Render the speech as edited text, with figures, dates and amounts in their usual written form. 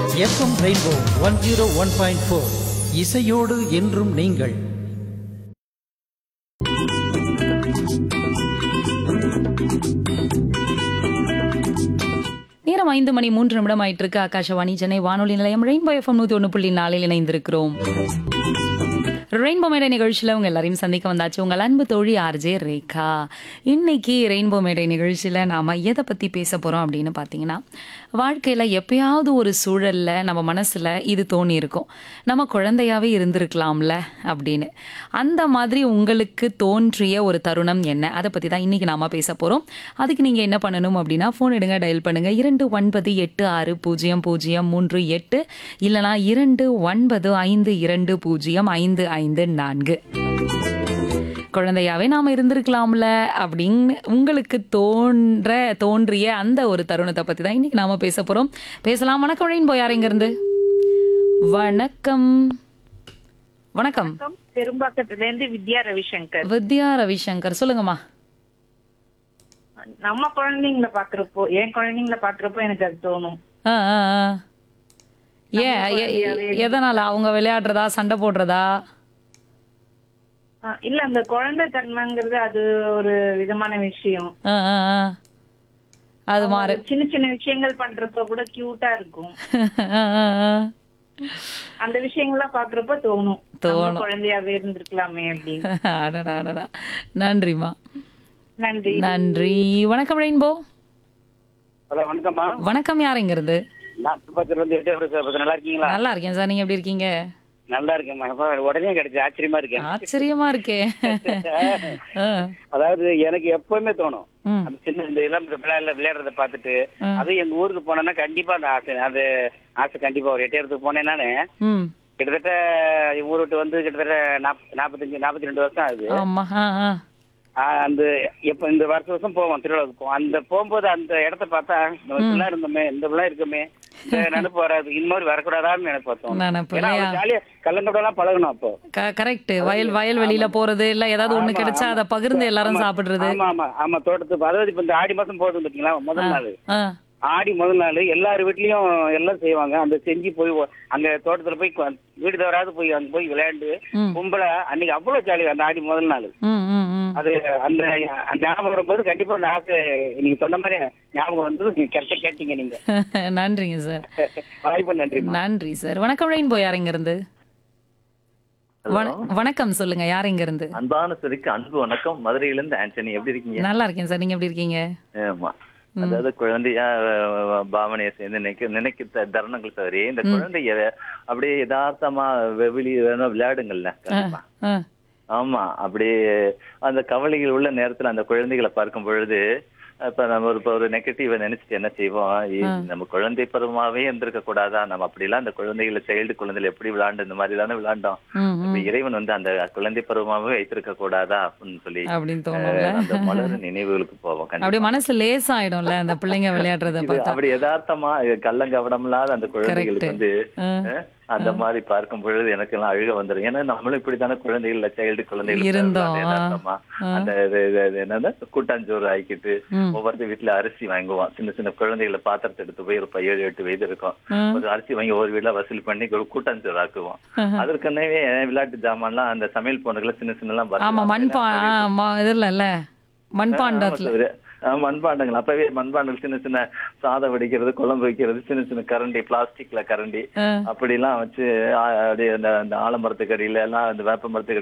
FM rainbow 101.4 இசையோடு என்றும் நீங்கள். நேரம் 5:03 ஆயிட்டு இருக்கு. ஆகாஷவாணி சென்னை வானொலி நிலையம் ரெயின்போ எஃப்எம் 101.4 இணைந்திருக்கிறோம். ரெயின்போ மேடை நிகழ்ச்சியில் உங்க எல்லாரையும் சந்திக்க வந்தாச்சு. உங்கள் அன்பு தோழி ஆர்ஜே ரேகா. இன்னைக்கு ரெயின்போ மேடை நிகழ்ச்சியில் நாம எதை பற்றி பேச போகிறோம் அப்படின்னு பார்த்தீங்கன்னா, வாழ்க்கையில் எப்பயாவது ஒரு சூழலில் நம்ம மனசில் இது தோணி இருக்கும், நம்ம குழந்தையாவே இருந்திருக்கலாம்ல அப்படின்னு. அந்த மாதிரி உங்களுக்கு தோன்றிய ஒரு தருணம் என்ன, அதை பற்றி தான் இன்னைக்கு நாம பேச போகிறோம். அதுக்கு நீங்கள் என்ன பண்ணணும் அப்படின்னா, ஃபோன் எடுங்க, டயல் பண்ணுங்க 29860038 இல்லைனா 2952205554. குழந்தையாவே நாம இருந்திருக்கலாம்ல அப்படின்னு உங்களுக்கு தோன்றிய அந்த ஒரு தருணத்தை பத்தி தான் இன்னைக்கு நாம பேச போறோம். பேசலாம். வணக்கம் ரெயின்போ. யார் எங்க இருந்து? வணக்கம். வணக்கம். பெரும்பாக்கத்துல இருந்து வித்யா ரவிசங்கர். வித்யா ரவிசங்கர், சொல்லுங்கம்மா. நம்ம குழந்தைங்கள பாக்குறப்போ, என் குழந்தைங்கள பாக்குறப்போ எனக்கு அது தோணும். ஆ, ஆ, ஆ. எதனால? அவங்க விளையாடுறதா, சண்டை போடுறதா? இல்ல, அந்த குழந்தை தன்மைங்கிறது அது ஒரு விதமான விஷயம். அது மாறு. சின்ன சின்ன விஷயங்கள் பண்றப்ப கூட கியூட்டா இருக்கும். அந்த விஷயங்கள்லாம் பாக்குறப்ப தோணும் குழந்தையாவே இருந்திருக்கலாமே அப்படின்னு. நன்றிமா. நன்றி. நன்றி. வணக்கம் ரெயின்போ. ஹலோ, வணக்கம்மா. வணக்கம். யார் எங்க இருந்து? நல்லா இருக்கீங்களா? நல்லா இருக்கேன் சார். நீங்க எப்படி இருக்கீங்க? நல்லா இருக்கேம்மா. உடனே கிடைச்சு ஆச்சரியமா இருக்கேன். ஆச்சரியமா இருக்கே. அதாவது எனக்கு எப்பவுமே தோணும், அந்த சின்ன இந்த இளம் விளையாடுறத பார்த்துட்டு, அதுவும் எங்க ஊருக்கு போனேன்னா கண்டிப்பா அந்த ஆசை கண்டிப்பா ஒரு 8 இடத்துக்கு போனேன் நானு. கிட்டத்தட்ட ஊர் விட்டு வந்து கிட்டத்தட்ட 42 வருஷம் ஆகுது. அந்த எப்ப இந்த வருஷம் போவோம், திருவிழாவுக்கு போவோம். அந்த போகும்போது அந்த இடத்த பார்த்தா இப்படிலாம் இருந்தோமே, இந்த பிள்ளை இருக்குமே, இந்த நினைப்பு வராது, இந்த மாதிரி வரக்கூடாதான்னு நினைப்பு பார்த்தோம். ஜாலியா கல்லங்கடெல்லாம் பழகணும். அப்போ கரெக்ட். வயல்வெளியில போறது, இல்ல ஏதாவது ஒண்ணு கிடைச்சா அதை பகிர்ந்து எல்லாரும் சாப்பிடுறது. ஆமா ஆமா ஆமா. தோட்டத்துக்கு, அதாவது இப்ப இந்த ஆடி மாசம் போகுது பாத்தீங்களா, முதல் நாள் ஆடி முதல் நாள் எல்லார் வீட்லயும் எல்லாம் செய்வாங்க. அந்த செஞ்சு போய் அங்க தோட்டத்துல போய் வீடு தவறாது போய் அங்க போய் விளையாண்டு கும்பல அன்னைக்கு அவ்வளவு ஜாலியா அந்த ஆடி முதல் நாள். அது அந்த ஞாபகம் வரும்போது கண்டிப்பா அந்த ஆசை நீங்க சொன்ன மாதிரி ஞாபகம் வந்து நீங்க கரெக்டா கேட்டீங்க நீங்க. நன்றிங்க சார். வாய்ப்பு நன்றி. நன்றி சார். வணக்கம் ரெயின்போ. யார் எங்க இருந்து? வணக்கம், சொல்லுங்க. யார் எங்க இருந்து? அன்பான சரிக்கு அன்பு வணக்கம். மதுரையிலிருந்து ஆண்டனி. எப்படி இருக்கீங்க? நல்லா இருக்கேன் சார். நீங்க எப்படி இருக்கீங்க? ஆமா. அதாவது குழந்தையா பாவனையை சேர்ந்து நினைக்கிற தருணங்கள் சரி, இந்த குழந்தைய அப்படியே யதார்த்தமா விளையாடுங்கள்ல. ஆமா, அப்படியே அந்த கவலைகள் உள்ள நேரத்துல அந்த குழந்தைகளை பார்க்கும் பொழுது, இப்ப நம்ம ஒரு நெகட்டிவ நினைச்சிட்டு என்ன செய்வோம், நம்ம குழந்தை பருவமாவே இருந்திருக்க கூடாதா, நம்ம அப்படிலாம் அந்த குழந்தைகளை சைல்டு குழந்தைகள் எப்படி விளையாண்டு இந்த மாதிரி தானே விளையாண்டோம், இறைவன் வந்து அந்த குழந்தை பருவமாவே வைத்திருக்க கூடாதா அப்படின்னு சொல்லி அந்த மலர் நினைவுகளுக்கு போவோம். அப்படியே மனசு லேசாயிடும்ல அந்த பிள்ளைங்க விளையாடுறத பார்த்தா. அப்படி யதார்த்தமா கள்ளங்கவடம் இல்லாத அந்த குழந்தைகளுக்கு வந்து அந்த மாதிரி பார்க்கும் பொழுது எனக்கு எல்லாம் அழுக வந்துடும். ஏன்னா நம்மளும் இப்படித்தானே குழந்தைகள், சைல்டு குழந்தைகள் யதார்த்தமா அந்த என்னன்னா கூட்டாஞ்சோறு ஆக்கிட்டு ஒவ்வொரு வீட்டுல அரிசி வாங்குவோம். சின்ன சின்ன குழந்தைகளை பாத்திரத்தை எடுத்து போய் ஒரு 7-8 வயது இருக்கும், ஒரு அரிசி வாங்கி ஒவ்வொரு வீட்டுல வசூல் பண்ணி ஒரு கூட்டாஞ்சோறு ஆக்குவோம். அதற்கனவே விளையாட்டு ஜாமான்லாம் அந்த சமையல் பொண்ணுகளை சின்ன சின்ன மண்பாண்டங்கள், அப்பவே மண்பாண்டங்கள் சின்ன சின்ன சாதம் வடிக்கிறது, குழம்பு வைக்கிறது, சின்ன சின்ன கரண்டி, பிளாஸ்டிக்ல கரண்டி அப்படிலாம் வச்சு அப்படியே அந்த ஆலமரத்துக்கு அடியில எல்லாம், அந்த வேப்ப மரத்துக்கு